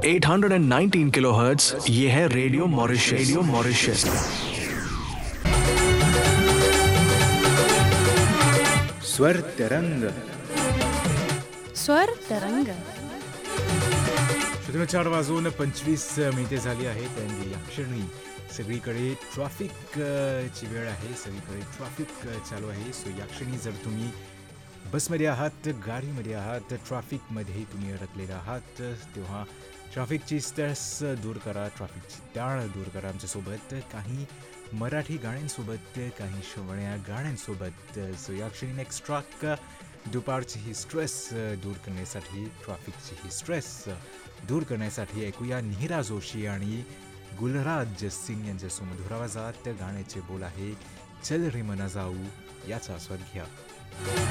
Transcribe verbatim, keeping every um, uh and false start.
Eight hundred nineteen kilohertz, ये है radio Mauritius. Radio Mauritius. स्वर तरंग। स्वर तरंग. श्रोत्यांनो, चार वाजून पंचवीस मिनिटे झाली आहेत आणि या क्षणी सगळीकडे ट्रॅफिक ची वेळ आहे. सगळीकडे ट्रॅफिक चालू आहे. सो या क्षणी जर तुम्ही बसमध्ये आहात, गाडीमध्ये आहात, ट्रॅफिकमध्ये तुम्ही अडकलेला आहात, तेव्हा ट्रॅफिकची स्ट्रेस दूर करा, ट्रॅफिकची टाळ दूर करा आमच्यासोबत काही मराठी गाण्यांसोबत, काही श्रवण्या गाण्यांसोबत. सो या क्षणी नेक्स्ट ट्रॅक दुपारची ही स्ट्रेस दूर करण्यासाठी, ट्रॅफिकची ही स्ट्रेस दूर करण्यासाठी ऐकूया नीरा जोशी आणि गुलराज सिंग यांच्या सुमधुर आवाजात. गाण्याचे बोल आहे चल रे मना जाऊ, याचा आस्वाद घ्या.